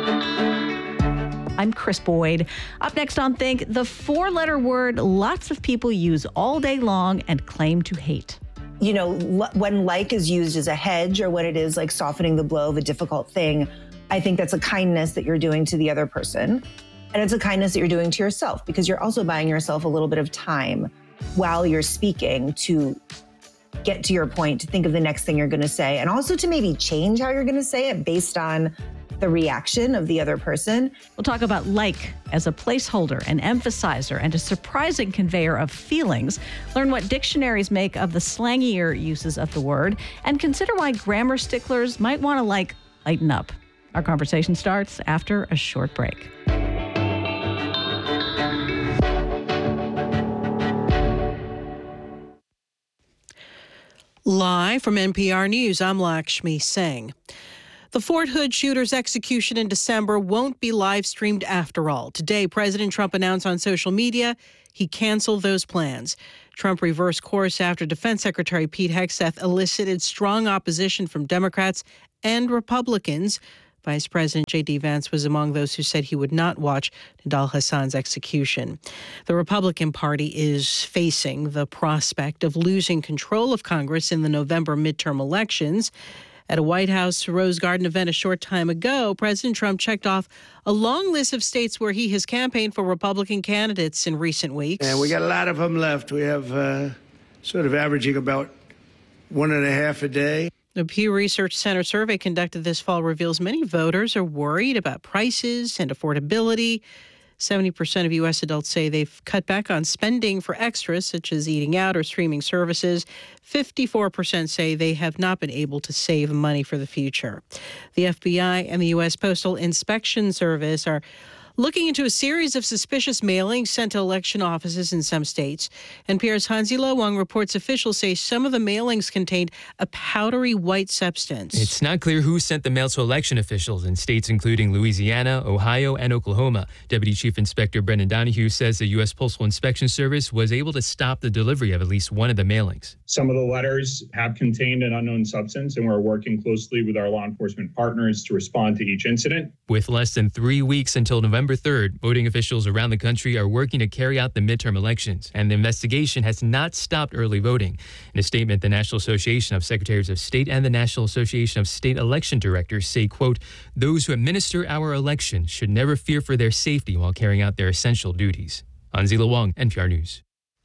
I'm Chris Boyd. Up next on Think, the four-letter word lots of people use all day long and claim to hate. You know, when like is used as a hedge or when it is like softening the blow of a difficult thing, I think that's a kindness that you're doing to the other person. And it's a kindness that you're doing to yourself because you're also buying yourself a little bit of time while you're speaking to get to your point, to think of the next thing you're going to say, and also to maybe change how you're going to say it based on the reaction of the other person. We'll talk about like as a placeholder, an emphasizer, and a surprising conveyor of feelings. Learn what dictionaries make of the slangier uses of the word, and consider why grammar sticklers might want to lighten up. Our conversation starts after a short break. Live from NPR News, I'm Lakshmi Singh. The Fort Hood shooter's execution in December won't be live-streamed after all. Today, President Trump announced on social media he canceled those plans. Trump reversed course after Defense Secretary Pete Hegseth elicited strong opposition from Democrats and Republicans. Vice President J.D. Vance was among those who said he would not watch Nidal Hassan's execution. The Republican Party is facing the prospect of losing control of Congress in the November midterm elections. At a White House Rose Garden event a short time ago, President Trump checked off a long list of states where he has campaigned for Republican candidates in recent weeks. And we got a lot of them left. We have sort of averaging about 1.5 a day. The Pew Research Center survey conducted this fall reveals many voters are worried about prices and affordability. 70% of U.S. adults say they've cut back on spending for extras, such as eating out or streaming services. 54% say they have not been able to save money for the future. The FBI and the U.S. Postal Inspection Service are looking into a series of suspicious mailings sent to election offices in some states. NPR's Hansi Lo Wang reports officials say some of the mailings contained a powdery white substance. It's not clear who sent the mail to election officials in states including Louisiana, Ohio, and Oklahoma. Deputy Chief Inspector Brendan Donahue says the U.S. Postal Inspection Service was able to stop the delivery of at least one of the mailings. Some of the letters have contained an unknown substance, and we're working closely with our law enforcement partners to respond to each incident. With less than 3 weeks until November 3rd, voting officials around the country are working to carry out the midterm elections, and the investigation has not stopped early voting. In a statement, the National Association of Secretaries of State and the National Association of State Election Directors say, quote, "Those who administer our election should never fear for their safety while carrying out their essential duties." Hansi Lo Wang, NPR News.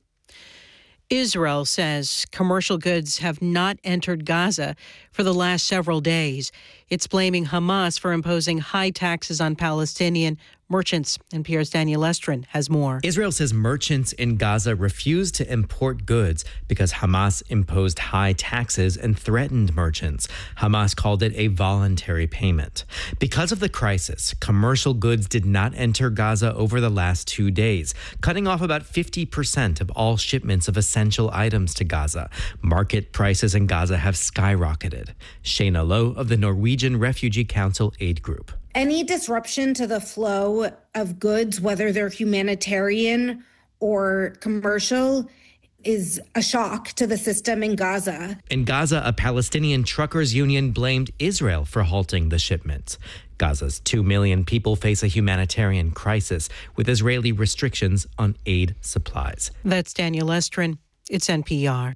Israel says commercial goods have not entered Gaza for the last several days. It's blaming Hamas for imposing high taxes on Palestinian merchants. NPR's Daniel Estrin has more. Israel says merchants in Gaza refused to import goods because Hamas imposed high taxes and threatened merchants. Hamas called it a voluntary payment. Because of the crisis, commercial goods did not enter Gaza over the last 2 days, cutting off about 50% of all shipments of essential items to Gaza. Market prices in Gaza have skyrocketed. Shayna Lowe of the Norwegian Refugee Council Aid Group. Any disruption to the flow of goods, whether they're humanitarian or commercial, is a shock to the system in Gaza. In Gaza, a Palestinian truckers union blamed Israel for halting the shipments. Gaza's 2 million people face a humanitarian crisis with Israeli restrictions on aid supplies. That's Daniel Estrin. It's NPR.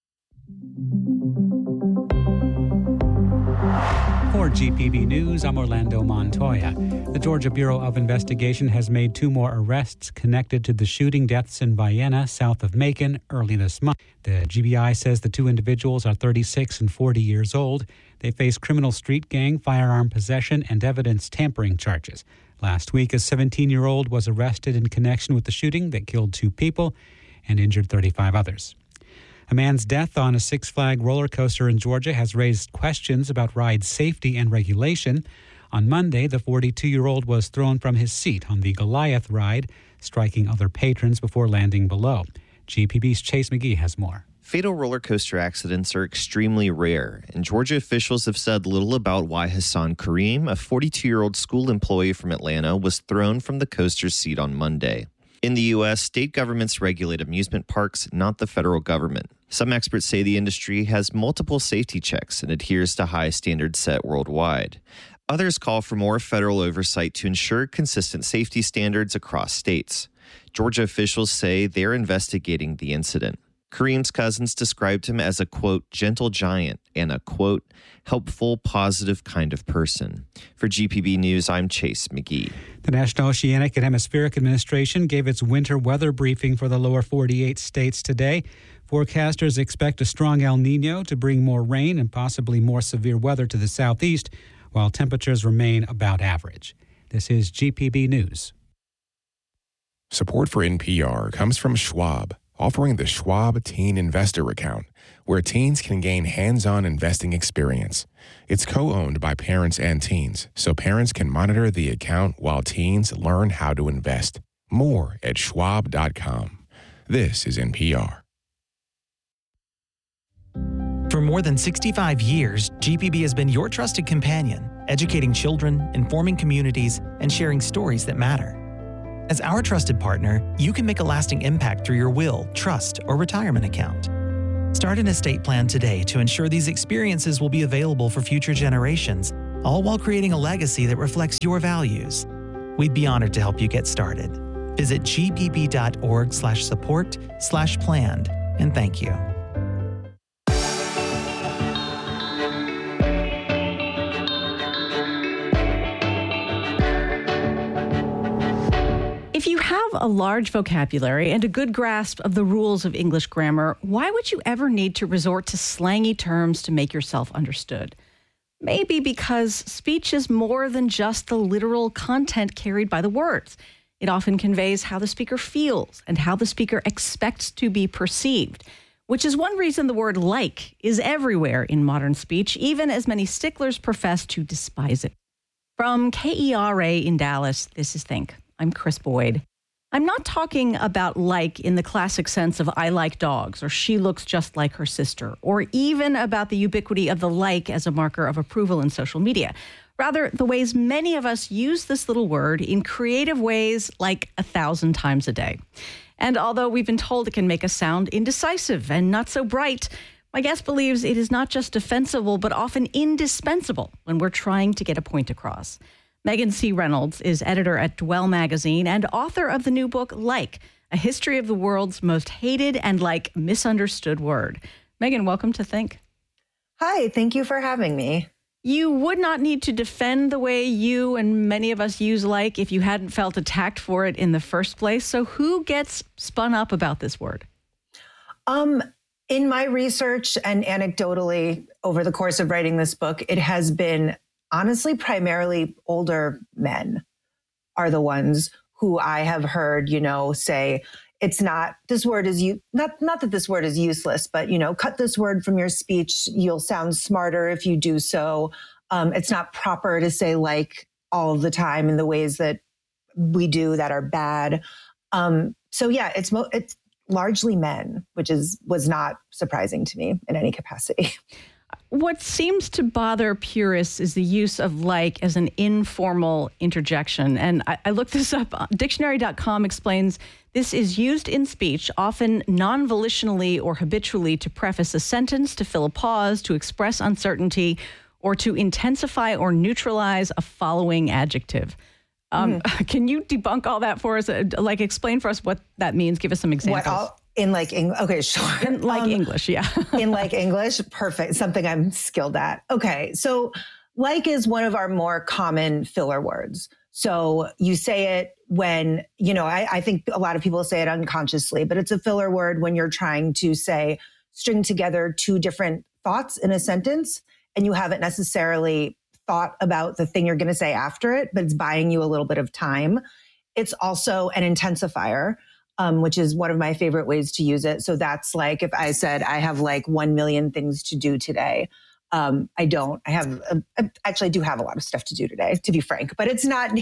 For GPB News, I'm Orlando Montoya. The Georgia Bureau of Investigation has made 2 more arrests connected to the shooting deaths in Vienna, south of Macon, early this month. The GBI says the 2 individuals are 36 and 40 years old. They face criminal street gang, firearm possession, and evidence tampering charges. Last week, a 17-year-old was arrested in connection with the shooting that killed 2 people and injured 35 others. A man's death on a Six Flags roller coaster in Georgia has raised questions about ride safety and regulation. On Monday, the 42-year-old was thrown from his seat on the Goliath ride, striking other patrons before landing below. GPB's Chase McGee has more. Fatal roller coaster accidents are extremely rare, and Georgia officials have said little about why Hassan Kareem, a 42-year-old school employee from Atlanta, was thrown from the coaster's seat on Monday. In the U.S., state governments regulate amusement parks, not the federal government. Some experts say the industry has multiple safety checks and adheres to high standards set worldwide. Others call for more federal oversight to ensure consistent safety standards across states. Georgia officials say they're investigating the incident. Kareem's cousins described him as a, quote, gentle giant and a, quote, helpful, positive kind of person. For GPB News, I'm Chase McGee. The National Oceanic and Atmospheric Administration gave its winter weather briefing for the lower 48 states today. Forecasters expect a strong El Nino to bring more rain and possibly more severe weather to the southeast, while temperatures remain about average. This is GPB News. Support for NPR comes from Schwab, offering the Schwab Teen Investor Account, where teens can gain hands-on investing experience. It's co-owned by parents and teens, so parents can monitor the account while teens learn how to invest. More at schwab.com. This is NPR. For more than 65 years, GPB has been your trusted companion, educating children, informing communities, and sharing stories that matter. As our trusted partner, you can make a lasting impact through your will, trust, or retirement account. Start an estate plan today to ensure these experiences will be available for future generations, all while creating a legacy that reflects your values. We'd be honored to help you get started. Visit gpb.org/support/planned, and thank you. If you have a large vocabulary and a good grasp of the rules of English grammar, why would you ever need to resort to slangy terms to make yourself understood? Maybe because speech is more than just the literal content carried by the words. It often conveys how the speaker feels and how the speaker expects to be perceived, which is one reason the word like is everywhere in modern speech, even as many sticklers profess to despise it. From KERA in Dallas, this is Think. I'm Chris Boyd. I'm not talking about like in the classic sense of I like dogs or she looks just like her sister, or even about the ubiquity of the like as a marker of approval in social media. Rather, the ways many of us use this little word in creative ways like 1,000 times a day. And although we've been told it can make us sound indecisive and not so bright, my guest believes it is not just defensible, but often indispensable when we're trying to get a point across. Megan C. Reynolds is editor at Dwell magazine and author of the new book, Like, A History of the World's Most Hated and Misunderstood Word. Megan, welcome to Think. Hi, thank you for having me. You would not need to defend the way you and many of us use like if you hadn't felt attacked for it in the first place. So who gets spun up about this word? In my research and anecdotally over the course of writing this book, it has been honestly, primarily older men are the ones who I have heard, say, it's not, this word is, not that this word is useless, but, cut this word from your speech. You'll sound smarter if you do so. It's not proper to say like all of the time in the ways that we do that are bad. So yeah, it's largely men, which was not surprising to me in any capacity. What seems to bother purists is the use of like as an informal interjection. And I looked this up. Dictionary.com explains this is used in speech, often non-volitionally or habitually, to preface a sentence, to fill a pause, to express uncertainty, or to intensify or neutralize a following adjective. Can you debunk all that for us? Explain for us what that means. Give us some examples. Okay, sure. In English, yeah. In English, perfect. Something I'm skilled at. Okay, so like is one of our more common filler words. So you say it when, I think a lot of people say it unconsciously, but it's a filler word when you're trying to string together two different thoughts in a sentence and you haven't necessarily thought about the thing you're going to say after it, but it's buying you a little bit of time. It's also an intensifier. Which is one of my favorite ways to use it. So that's like if I said I have 1 million things to do today. I don't. I actually do have a lot of stuff to do today, to be frank, but it's not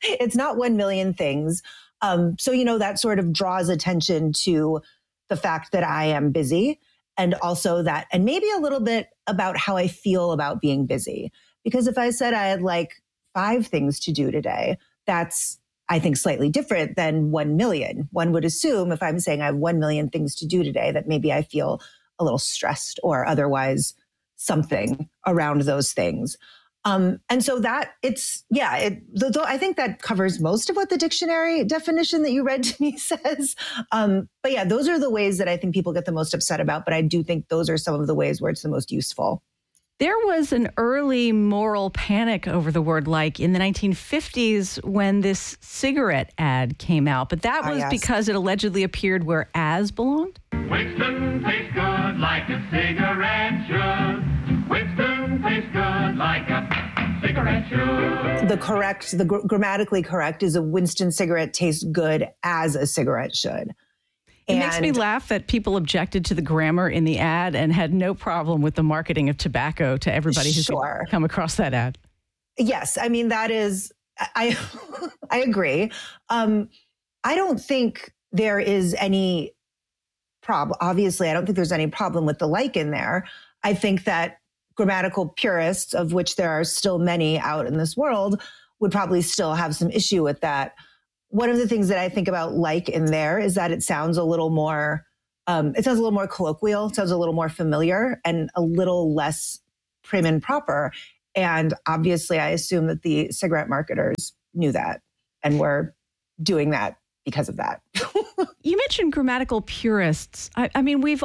1 million things. So, that sort of draws attention to the fact that I am busy and also that, and maybe a little bit about how I feel about being busy. Because if I said I had 5 things to do today, that's, I think, slightly different than 1 million. One would assume if I'm saying I have 1 million things to do today, that maybe I feel a little stressed or otherwise something around those things. And so that I think that covers most of what the dictionary definition that you read to me says. But yeah, those are the ways that I think people get the most upset about. But I do think those are some of the ways where it's the most useful. There was an early moral panic over the word like in the 1950s when this cigarette ad came out. But that was because it allegedly appeared where as belonged. Winston tastes good like a cigarette should. Winston tastes good like a cigarette should. The grammatically correct is a Winston cigarette tastes good as a cigarette should. It makes me laugh that people objected to the grammar in the ad and had no problem with the marketing of tobacco to everybody who's come across that ad. Yes, I mean, that is, I agree. I don't think there is any problem. Obviously, I don't think there's any problem with the like in there. I think that grammatical purists, of which there are still many out in this world, would probably still have some issue with that. One of the things that I think about like in there is that it sounds a little more, colloquial, it sounds a little more familiar and a little less prim and proper. And obviously I assume that the cigarette marketers knew that and were doing that because of that. You mentioned grammatical purists. I mean, we've